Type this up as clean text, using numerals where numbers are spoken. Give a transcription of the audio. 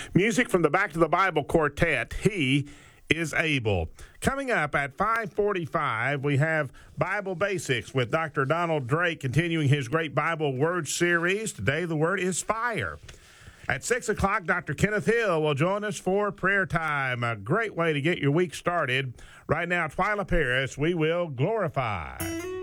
Music from the Back to the Bible Quartet, He is Able. Coming up at 5:45, we have Bible Basics with Dr. Donald Drake continuing his great Bible Word series. Today the word is fire. At 6 o'clock, Dr. Kenneth Hill will join us for prayer time. A great way to get your week started. Right now, Twyla Paris, we will glorify.